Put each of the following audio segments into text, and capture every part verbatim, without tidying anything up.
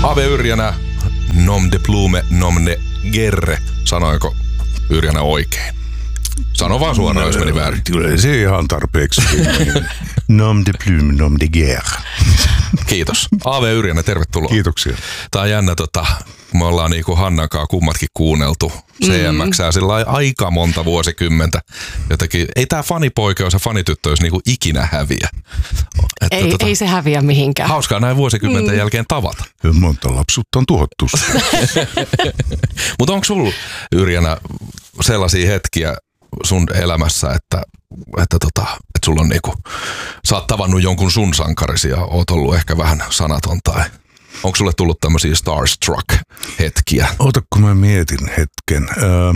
Ave Yrjänä, nom de plume, nom de gerre. Sanoinko Yrjänä oikein? Sano vaan suoraan, no, jos meni väärin. Kyllä se ihan tarpeeksi. Nom de plume, nom de guerre. Kiitos. Ave Yrjänä, tervetuloa. Kiitoksia. Tää on jännä, tota, me ollaan niinku Hannan kanssa kummatkin kuunneltu C M X:ää sillä aika monta vuosikymmentä. Jotenkin, ei tää fanipoikeus ja fanityttöys niinku ikinä häviä. Että ei, tota, ei se häviä mihinkään. Hauskaa näin vuosikymmenten mm. jälkeen tavata. Monta lapsuutta on tuhottu. Mutta onko sulla, Yrjänä, sellaisia hetkiä sun elämässä, että, että, tota, että sulla on niinku, sä oot tavannut jonkun sun sankarisi ja oot ollut ehkä vähän sanaton tai onko sulle tullut tämmöisiä starstruck-hetkiä? Ota, kun mä mietin hetken. Öö,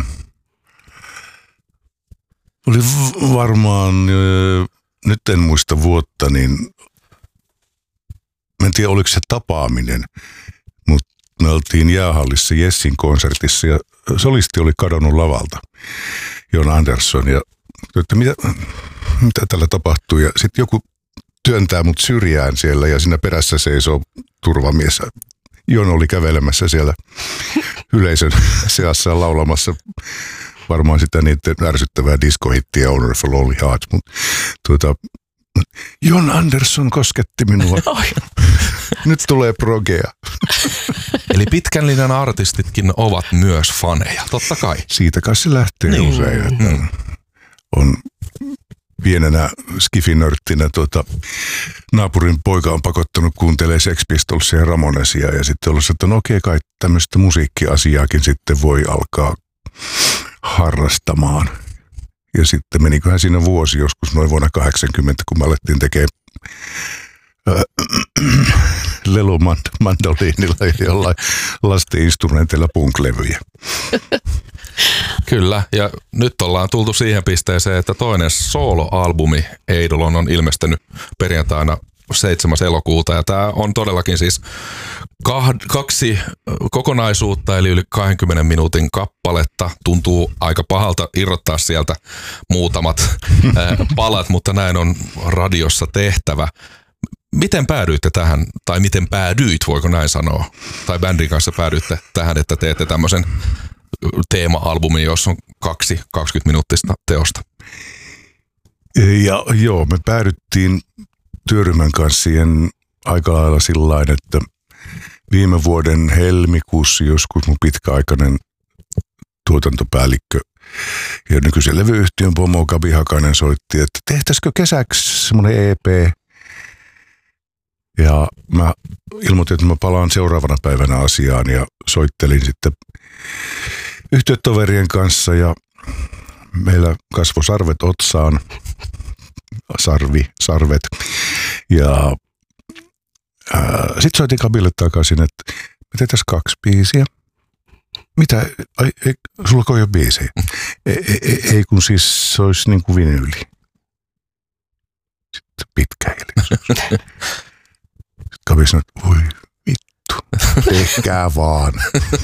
oli v- varmaan, öö, nyt en muista vuotta, niin mä en tiedä oliko se tapaaminen, mutta me oltiin jäähallissa Jessin konsertissa ja solisti oli kadonnut lavalta, Jon Andersson, ja että mitä, mitä tällä tapahtuu, ja sitten joku työntää mut syrjään siellä ja siinä perässä seisoo turvamies. Jon oli kävelemässä siellä yleisön seassa laulamassa varmaan sitä niiden ärsyttävää diskohittiä Owner of a Lonely Heart. Mut, tuota, Jon Andersson kosketti minua. Nyt tulee progea. Eli pitkän linjan artistitkin ovat myös faneja, totta kai. Siitä kai se lähtee niin usein. Että mm. on pienenä skifinörttinä tuota, naapurin poika on pakottanut kuuntelemaan Sex Pistolsia ja Ramonesia ja sitten ollut, että no okei, kai tämmöistä musiikkiasiaakin sitten voi alkaa harrastamaan. Ja sitten meniköhän siinä vuosi joskus noin vuonna kahdeksankymmentä, kun me alettiin tekemään äh, lelumandoliinilla ja jollain lasten instrumenteilla punk-levyjä. Kyllä, ja nyt ollaan tultu siihen pisteeseen, että toinen solo-albumi Eidolon on ilmestynyt perjantaina seitsemäs elokuuta, ja tämä on todellakin siis kah- kaksi kokonaisuutta, eli yli kaksikymmentä minuutin kappaletta. Tuntuu aika pahalta irrottaa sieltä muutamat palat, mutta näin on radiossa tehtävä. Miten päädyitte tähän, tai miten päädyit, voiko näin sanoa? Tai bändin kanssa päädyitte tähän, että teette tämmöisen teema-albumi, jossa on kaksi kaksikymmentä minuuttista teosta. Ja joo, me päädyttiin työryhmän kanssa siihen aika lailla sillain, että viime vuoden helmikuussa joskus mun pitkäaikainen tuotantopäällikkö ja nykyisen levyyhtiön pomo Gabi Hakanen soitti, että tehtäisikö kesäksi semmoinen E P. Ja mä ilmoitin, että mä palaan seuraavana päivänä asiaan ja soittelin sitten yhtiötoverien kanssa ja meillä kasvoi sarvet otsaan, sarvi, sarvet. Ja sitten soitin Kabille takaisin, että me tehtäisiin kaksi biisiä. Mitä? Ai, ei, sulla on jo biisejä? Ei, ei, ei kun siis se olisi niin kuin vinyyli. Sitten pitkä hiljaisuus. Kavi sanoi, että voi vittu, tehkää vaan.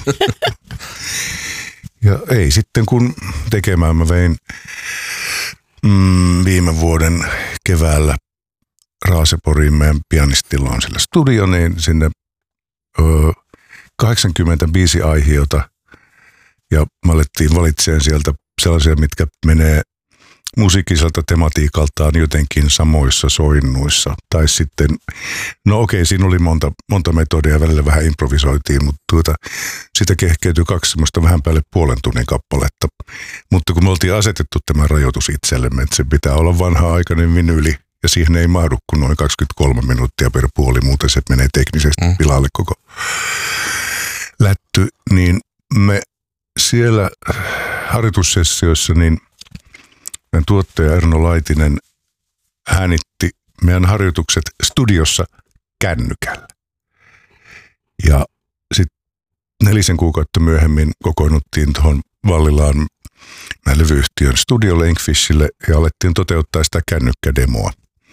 Ja ei sitten kun tekemään mä vein mm, viime vuoden keväällä Raaseporiin meidän pianistilla on sillä studio, niin sinne ö, kahdeksankymmentä biisiaihiota ja me alettiin valitsemaan sieltä sellaisia, mitkä menee musiikkiselta tematiikaltaan jotenkin samoissa soinnuissa. Tai sitten, no okei, siinä oli monta, monta metodia, välillä vähän improvisoitiin, mutta tuota, sitä kehkeytyi kaksi semmoista vähän päälle puolen tunnin kappaletta. Mutta kun me oltiin asetettu tämä rajoitus itsellemme, että se pitää olla vanha-aikainen vinyyli, ja siihen ei mahdu kuin noin kaksikymmentäkolme minuuttia per puoli, muuten se menee teknisesti mm. pilalle koko lätty, niin me siellä harjoitussessioissa, niin meidän tuottaja Erno Laitinen äänitti meidän harjoitukset studiossa kännykällä. Ja sitten nelisen kuukautta myöhemmin kokoonnuttiin tuohon Vallilaan levyyhtiön studio Linkfishille ja alettiin toteuttaa sitä kännykkädemoa.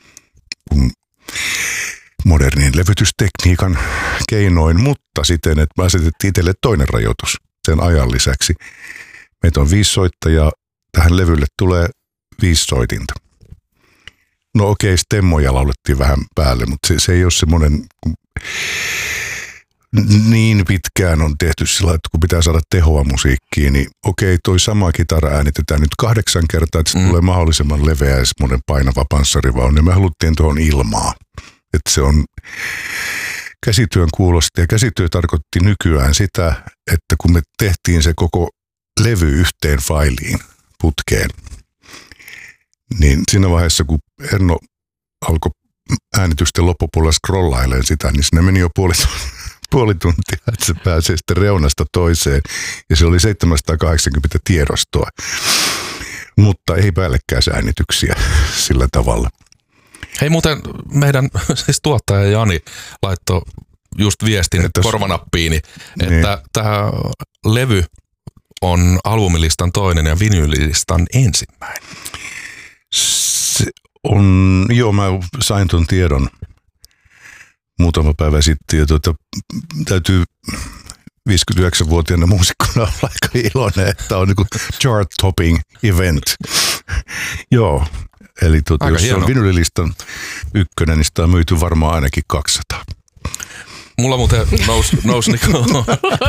Modernin levytystekniikan keinoin, mutta siten, että me asetettiin itselle toinen rajoitus sen ajan lisäksi. Meitä on viisi soittajaa, tähän levylle tulee viisi soitinta. No okei, stemmoja laulettiin vähän päälle, mutta se, se ei ole semmoinen niin pitkään on tehty sillä, että kun pitää saada tehoa musiikkiin, niin okei, toi sama kitara äänitetään nyt kahdeksan kertaa, että se mm. tulee mahdollisimman leveä ja semmoinen painava panssarivaunu. Ja me haluttiin tuohon ilmaa, että se on käsityön kuulosti. Ja käsityö tarkoitti nykyään sitä, että kun me tehtiin se koko levy yhteen failiin, putkeen, niin siinä vaiheessa, kun Erno alkoi äänitysten loppupuolella scrollailemaan sitä, niin sinne meni jo puoli, puoli tuntia, että se pääsee sitten reunasta toiseen. Ja se oli seitsemänsataakahdeksankymmentä tiedostoa, mutta ei päällekkäisäänityksiä sillä tavalla. Hei muuten meidän siis tuottaja Jani laittoi just viestin että korvanappiini, että niin. Tämä levy on albumilistan toinen ja vinyylilistan ensimmäinen. Se on, joo, mä sain tuon tiedon muutama päivä sitten ja tuota, täytyy viisikymmentäyhdeksänvuotiaana muusikkona olla aika iloinen, että on niinku chart topping event. Joo, eli tuota, jos hieno. Se on vinylilistan ykkönen, niin sitä on myyty varmaan ainakin kaksisataa. Mulla muuten nousi nous niinku...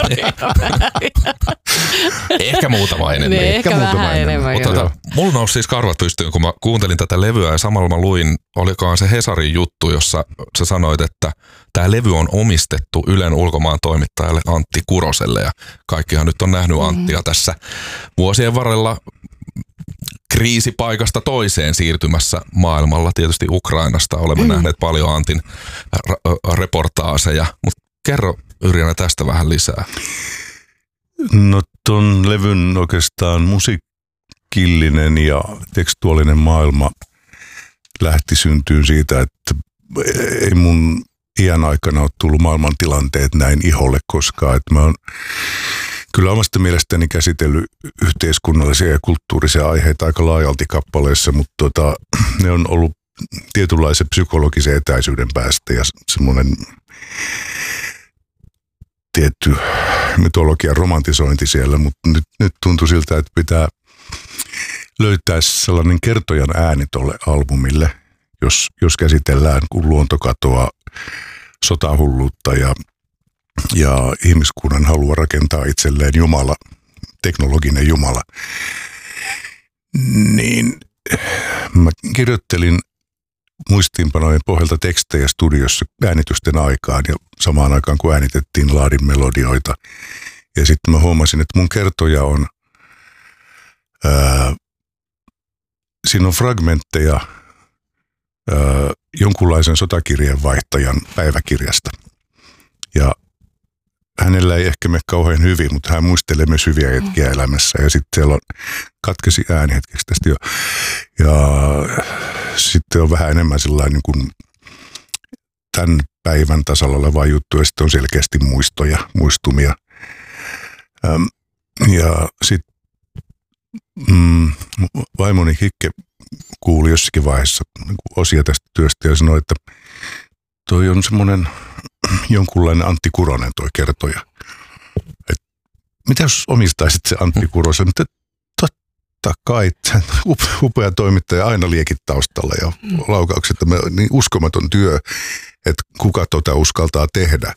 ehkä muutama enemmän. Ne, ehkä, ehkä muutama enemmän. enemmän Mutta tota, mulla nousi siis karvat pystyyn, kun mä kuuntelin tätä levyä ja samalla mä luin, olikohan se Hesarin juttu, jossa sä sanoit, että tämä levy on omistettu Ylen ulkomaan toimittajalle Antti Kuroselle ja kaikkihan nyt on nähnyt Anttia mm. tässä vuosien varrella kriisipaikasta toiseen siirtymässä maailmalla. Tietysti Ukrainasta olemme mm. nähneet paljon Antin ra- reportaaseja, mutta kerro Yrjänä tästä vähän lisää. No ton levyn oikeastaan musiikillinen ja tekstuaalinen maailma lähti syntyyn siitä, että ei mun iän aikana ole tullut maailmantilanteet näin iholle koskaan. Että mä oon kyllä omasta mielestäni käsitellyt yhteiskunnallisia ja kulttuurisia aiheita aika laajalti kappaleissa, mutta tota, ne on ollut tietynlaisen psykologisen etäisyyden päästä ja semmoinen tietty mytologian romantisointi siellä, mutta nyt, nyt tuntui siltä, että pitää löytää sellainen kertojan ääni tolle albumille, jos, jos käsitellään kun luontokatoa, sotahulluutta ja, ja ihmiskunnan halua rakentaa itselleen Jumala, teknologinen Jumala. Niin mä kirjoittelin muistiinpanojen pohjalta tekstejä studiossa äänitysten aikaan ja samaan aikaan kun äänitettiin laadin melodioita. Ja sitten mä huomasin, että mun kertoja on, ää, siinä on fragmentteja ää, jonkunlaisen sotakirjeenvaihtajan päiväkirjasta. Ja hänellä ei ehkä mene kauhean hyvin, mutta hän muistelee myös hyviä hetkiä elämässä. Ja sitten siellä on, katkesi ääni hetkeksi tästä jo. Ja sitten on vähän enemmän sellainen niin kuin tämän päivän tasalla oleva juttu. Ja sitten on selkeästi muistoja, muistumia. Ähm, ja sitten mm, vaimoni Hikke kuuli jossakin vaiheessa niin osia tästä työstä ja sanoi, että toi on semmoinen jonkunlainen Antti Kuronen toi kertoja. Et mitä jos omistaisit se Antti Kurosen? Mutta totta kai, upea toimittaja aina liekit taustalla ja laukaukset, niin uskomaton työ, että kuka tota uskaltaa tehdä.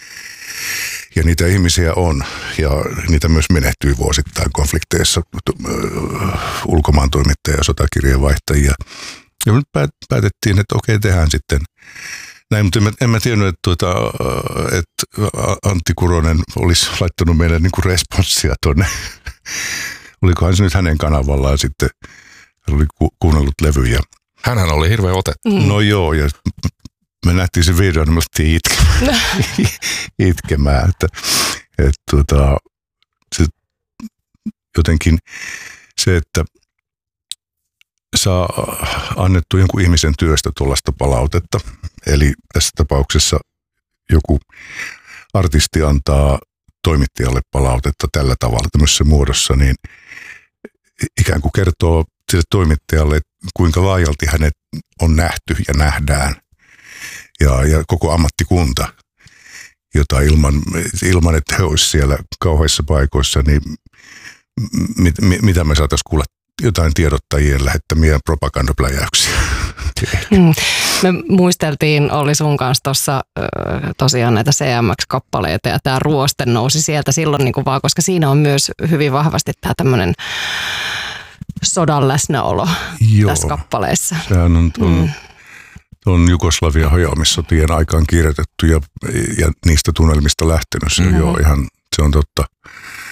Ja niitä ihmisiä on, ja niitä myös menehtyy vuosittain konflikteissa, ulkomaan toimittajia ja sotakirjeenvaihtajia. Ja nyt päätettiin, että okei, tehdään sitten näin, mutta en mä, en mä tiennyt, että, tuota, että Antti Kuronen olisi laittanut meille niin kuin responssia tuonne. Olikohan se nyt hänen kanavallaan sitten, hän oli ku, kuunnellut levyjä. Hänhän oli hirveän otettu. Mm. No joo, ja me nähtiin se video, niin me oltiin itkemään. itkemään että, että, tuota, se, jotenkin se, että saa annettu jonkun ihmisen työstä tuollaista palautetta. Eli tässä tapauksessa joku artisti antaa toimittajalle palautetta tällä tavalla tämmöisessä muodossa, niin ikään kuin kertoo sille toimittajalle, kuinka laajalti hänet on nähty ja nähdään. Ja, ja koko ammattikunta, jota ilman, ilman, että he olisivat siellä kauheissa paikoissa, niin mit, mit, mitä me saataisiin kuulla jotain tiedottajien lähettämiä propagandapläjäyksiä. Mm. Me muisteltiin Olli sun kanssa tuossa tosiaan näitä C M X-kappaleita ja tämä Ruoste nousi sieltä silloin niin kuin vaan, koska siinä on myös hyvin vahvasti tämä tämmöinen sodan läsnäolo Joo, tässä kappaleessa. Sehän on tuon, mm. tuon Jugoslavian hajoamissotien aikaan kirjoitettu ja, ja niistä tunnelmista lähtenyt. Se, mm-hmm. jo ihan, se on totta.